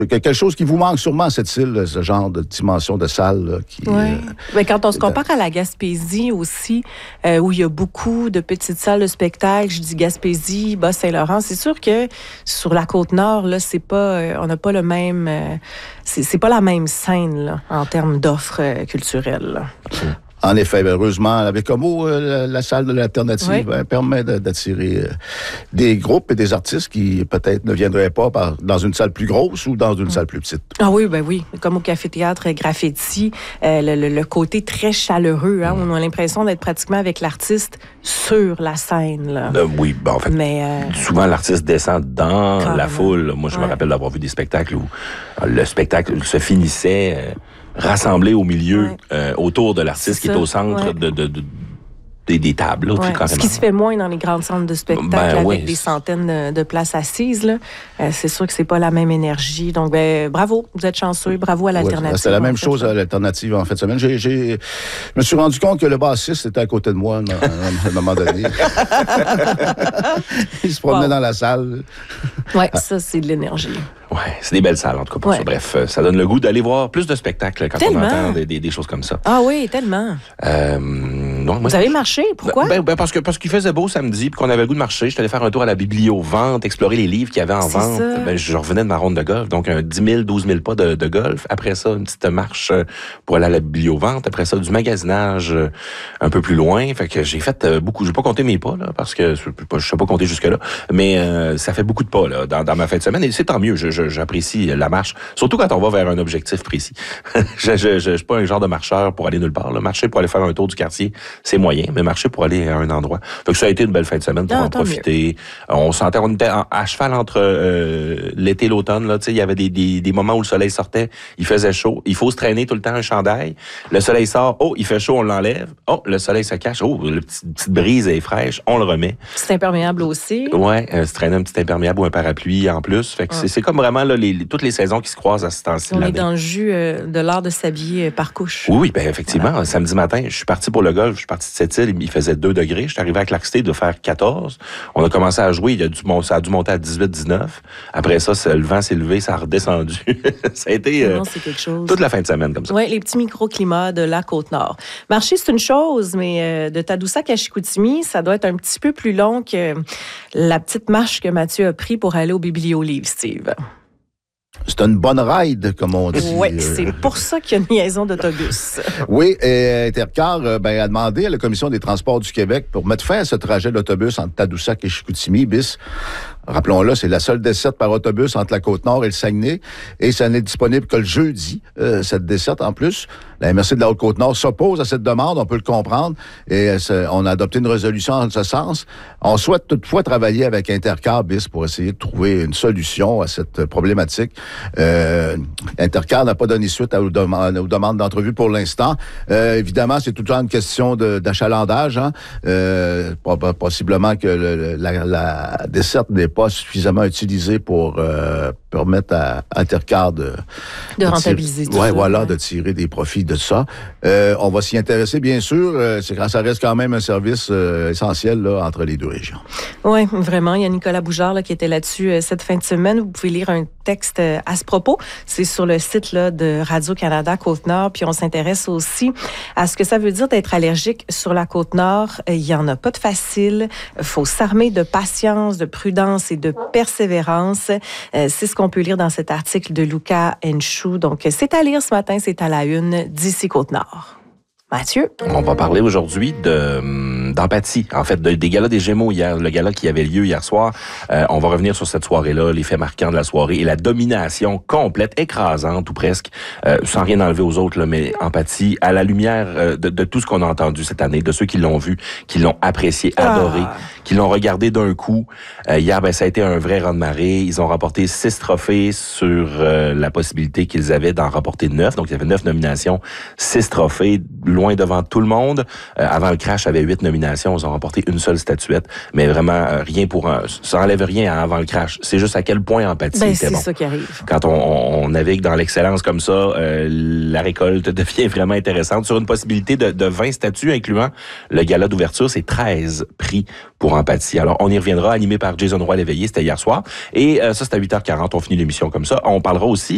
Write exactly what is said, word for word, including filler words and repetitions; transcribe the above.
quelque chose qui vous manque sûrement, cette île, ce genre de dimension de salle. Là, qui, oui. euh, Mais quand on se compare à la Gaspésie aussi, euh, où il y a beaucoup de petites salles de spectacle, je dis Gaspésie, Bas-Saint-Laurent, c'est sûr que sur la Côte-Nord, là, c'est pas, euh, on n'a pas le même... Euh, c'est, c'est pas la même scène là, en termes d'offres euh, culturelles. Là. En effet, heureusement, avec Como, la, la salle de l'alternative oui. hein, permet de, d'attirer euh, des groupes et des artistes qui peut-être ne viendraient pas par, dans une salle plus grosse ou dans une mmh. salle plus petite. Ah oui, ben oui. Comme au Café-Théâtre Graffiti, euh, le, le, le côté très chaleureux, hein, mmh. on a l'impression d'être pratiquement avec l'artiste sur la scène. Là. Euh, oui, ben en fait, Mais, euh... souvent l'artiste descend dans Carrément. la foule. Moi, je ouais. me rappelle d'avoir vu des spectacles où le spectacle se finissait... Euh, rassemblés au milieu, ouais. euh, autour de l'artiste qui est au centre ouais. de, de, de, des, des tables. Là, ouais. Ce qui se fait moins dans les grandes centres de spectacle ben, avec ouais. des centaines de, de places assises. Là. Euh, c'est sûr que c'est pas la même énergie. Donc, ben, bravo, vous êtes chanceux. Bravo à l'alternative. Ouais, c'était la même fait, chose à l'alternative en fin de semaine. J'ai, j'ai, je me suis rendu compte que le bassiste était à côté de moi à un moment donné. Il se promenait wow. dans la salle. Oui, ça, c'est de l'énergie. Oui, c'est des belles salles, en tout cas, pour ouais. ça. Bref, ça donne le goût d'aller voir plus de spectacles quand tellement. on entend des, des, des choses comme ça. Ah oui, tellement. Euh, non, moi, Vous avez marché? Pourquoi? Ben, ben parce que parce qu'il faisait beau samedi puis qu'on avait le goût de marcher. J'étais allé faire un tour à la bibliovente, explorer les livres qu'il y avait en c'est vente. Ça. Ben, je revenais de ma ronde de golf, donc un dix mille, douze mille pas de, de golf. Après ça, une petite marche pour aller à la bibliovente. Après ça, du magasinage un peu plus loin. Fait que j'ai fait beaucoup. J'ai pas compté mes pas, là, parce que je ne sais pas compter jusque-là. Mais euh, ça fait beaucoup de pas là, dans, dans ma fin de semaine. Et c'est tant mieux. Je, je, j'apprécie la marche. Surtout quand on va vers un objectif précis. je, je, je, je suis pas un genre de marcheur pour aller nulle part. Là. Marcher pour aller faire un tour du quartier, c'est moyen, mais marcher pour aller à un endroit. Fait que ça a été une belle fin de semaine pour non, en profiter. Mieux. On sentait, on était à cheval entre euh, l'été et l'automne. Là, tu sais, il y avait des, des, des moments où le soleil sortait, il faisait chaud. Il faut se traîner tout le temps un chandail. Le soleil sort, oh, il fait chaud, on l'enlève. Oh, le soleil se cache. Oh, la petite, petite brise est fraîche, on le remet. C'est imperméable aussi. Ouais, euh, se traîner un petit imperméable ou un parapluie en plus. Fait que ouais. c'est, c'est comme vraiment là, les, toutes les saisons qui se croisent à ce temps-ci. On l'année. est dans le jus euh, de l'art de s'habiller euh, par couche. Oui, oui, ben effectivement. Voilà. Samedi matin, je suis parti pour le golf. Je suis parti de cette île. Il faisait deux degrés. Je suis arrivé à Clark State de faire quatorze. On a commencé à jouer. Il y a du, ça a dû monter à dix-huit dix-neuf. Après ça, ça, le vent s'est levé, ça a redescendu. ça a été euh, non, c'est quelque chose. toute la fin de semaine comme ça. Oui, les petits microclimats de la Côte-Nord. Marcher, c'est une chose, mais euh, de Tadoussac à Chicoutimi, ça doit être un petit peu plus long que la petite marche que Mathieu a pris pour aller au Bibliolivre, Steve. C'est une bonne ride, comme on dit. Oui, c'est pour ça qu'il y a une liaison d'autobus. Oui, et Intercar ben, a demandé à la Commission des transports du Québec pour mettre fin à ce trajet d'autobus entre Tadoussac et Chicoutimi, bis. Rappelons-le, c'est la seule desserte par autobus entre la Côte-Nord et le Saguenay. Et ça n'est disponible que le jeudi, euh, cette desserte en plus. La M R C de la Haute-Côte-Nord s'oppose à cette demande, on peut le comprendre. Et euh, on a adopté une résolution en ce sens. On souhaite toutefois travailler avec Intercar, bis, pour essayer de trouver une solution à cette problématique. Euh, Intercar n'a pas donné suite aux demandes, aux demandes d'entrevue pour l'instant. Euh, évidemment, c'est tout le temps une question de, d'achalandage. Hein. Euh, possiblement que le, la, la desserte n'est pas suffisamment utilisée pour euh, permettre à Intercar de... De, de rentabiliser tirer, tout ouais, ça. Voilà, ouais. de tirer des profits de ça. Euh, on va s'y intéresser, bien sûr. Euh, c'est, ça reste quand même un service euh, essentiel là, entre les deux régions. Oui, vraiment. Il y a Nicolas Boujard là, qui était là-dessus euh, cette fin de semaine. Vous pouvez lire un texte euh, à ce propos. C'est sur le site là, de Radio-Canada Côte-Nord. Puis on s'intéresse aussi à ce que ça veut dire d'être allergique sur la Côte-Nord. Il n'y en a pas de facile. Il faut s'armer de patience, de prudence et de persévérance. Euh, c'est ce qu'on peut lire dans cet article de Luca Enchou. Donc, c'est à lire ce matin. C'est à la une d'ici Côte-Nord. Mathieu? On va parler aujourd'hui de, d'empathie, en fait, de, des galas des Gémeaux hier, le gala qui avait lieu hier soir. Euh, on va revenir sur cette soirée-là, les faits marquants de la soirée et la domination complète, écrasante ou presque, euh, sans rien enlever aux autres, là, mais empathie à la lumière euh, de, de tout ce qu'on a entendu cette année, de ceux qui l'ont vu, qui l'ont apprécié, adoré, ah. qui l'ont regardé d'un coup. Euh, hier, ben, ça a été un vrai raz-de-marée. Ils ont remporté six trophées sur euh, la possibilité qu'ils avaient d'en remporter neuf. Donc, il y avait neuf nominations, six trophées, loin devant tout le monde. Euh, avant le crash, il y avait huit nominations. Ils ont remporté une seule statuette. Mais vraiment, euh, rien pour un... Ça enlève rien à avant le crash. C'est juste à quel point empathie ben, était c'est bon. C'est ça qui arrive. Quand on, on, on navigue dans l'excellence comme ça, euh, la récolte devient vraiment intéressante. Sur une possibilité de, de vingt statuts, incluant le gala d'ouverture, c'est treize prix pour empathie. Alors, on y reviendra, animé par Jason Roy-Léveillé. C'était hier soir. Et euh, ça, c'est à huit heures quarante. On finit l'émission comme ça. On parlera aussi